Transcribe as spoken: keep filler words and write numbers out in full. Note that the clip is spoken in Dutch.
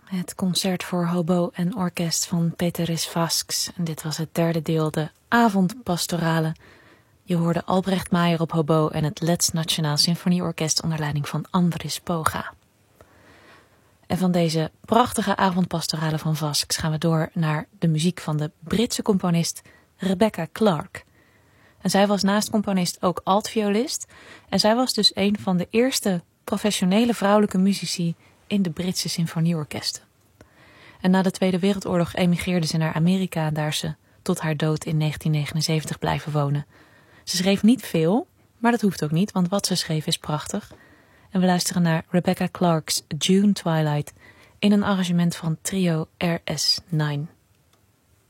Het concert voor hobo en orkest van Péteris Vasks. En dit was het derde deel, de avondpastorale. Je hoorde Albrecht Meijer op hobo en het Letz Nationaal Symfonieorkest onder leiding van Andris Poga. En van deze prachtige avondpastorale van Vasks gaan we door naar de muziek van de Britse componist Rebecca Clarke. En zij was naast componist ook altviolist. En zij was dus een van de eerste professionele vrouwelijke muzici in de Britse symfonieorkesten. En na de Tweede Wereldoorlog emigreerde ze naar Amerika en daar is ze tot haar dood in negentien negenenzeventig blijven wonen. Ze schreef niet veel, maar dat hoeft ook niet, want wat ze schreef is prachtig. En we luisteren naar Rebecca Clarke's June Twilight in een arrangement van trio R S negen.